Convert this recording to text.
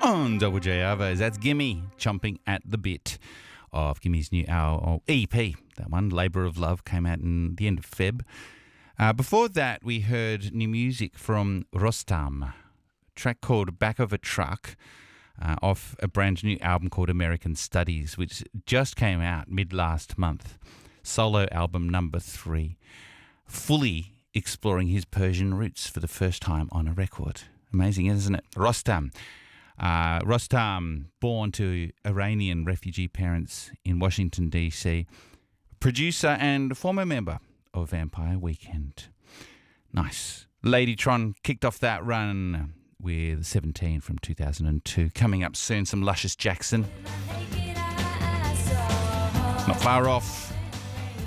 on Double J Arvos. That's Gimme, chomping at the bit of Gimme's new EP. That one, Labour of Love, came out in the end of Feb. Before that, we heard new music from Rostam, a track called Back of a Truck, off a brand new album called American Studies, which just came out mid-last month. Solo album number 3, fully exploring his Persian roots for the first time on a record. Amazing, isn't it? Rostam, born to Iranian refugee parents in Washington, D.C., producer and former member of Vampire Weekend. Nice. Ladytron kicked off that run with 17 from 2002. Coming up soon, some Luscious Jackson. Not far off.